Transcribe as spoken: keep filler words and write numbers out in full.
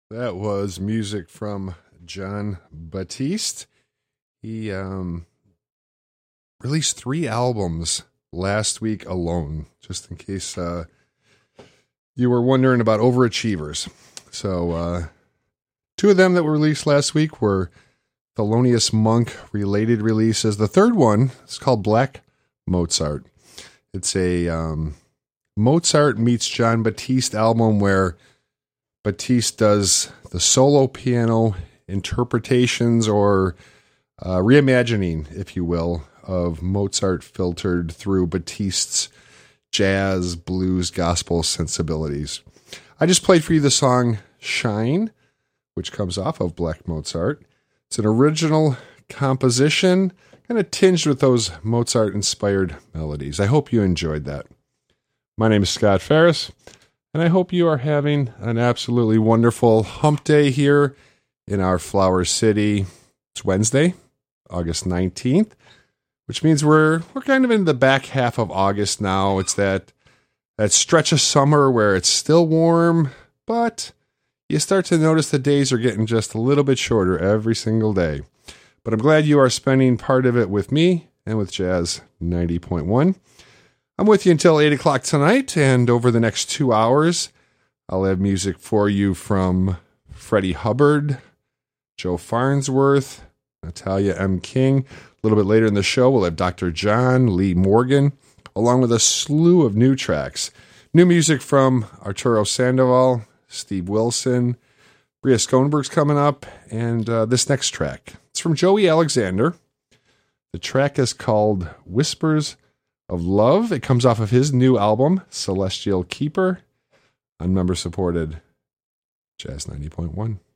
That was music from Jon Batiste. He um, released three albums last week alone, just in case uh, you were wondering about overachievers. So, uh, two of them that were released last week were Thelonious Monk related releases. The third one is called Black Mozart. It's a um, Mozart meets Jon Batiste album where Batiste does the solo piano interpretations or uh, reimagining, if you will, of Mozart filtered through Batiste's jazz, blues, gospel sensibilities. I just played for you the song Shine, which comes off of Black Mozart. It's an original composition, kind of tinged with those Mozart-inspired melodies. I hope you enjoyed that. My name is Scott Ferris, and I hope you are having an absolutely wonderful hump day here in our Flower City. It's Wednesday, August nineteenth, which means we're we're kind of in the back half of August now. It's that that stretch of summer where it's still warm, but you start to notice the days are getting just a little bit shorter every single day. But I'm glad you are spending part of it with me and with Jazz ninety point one. I'm with you until eight o'clock tonight, and over the next two hours, I'll have music for you from Freddie Hubbard, Joe Farnsworth, Natalia M. King. A little bit later in the show, we'll have Doctor John Lee Morgan, along with a slew of new tracks. New music from Arturo Sandoval, Steve Wilson, Bria Schoenberg's coming up, and uh, this next track. It's from Joey Alexander. The track is called Whispers of Love. It comes off of his new album, Celestial Keeper, on member-supported Jazz ninety point one.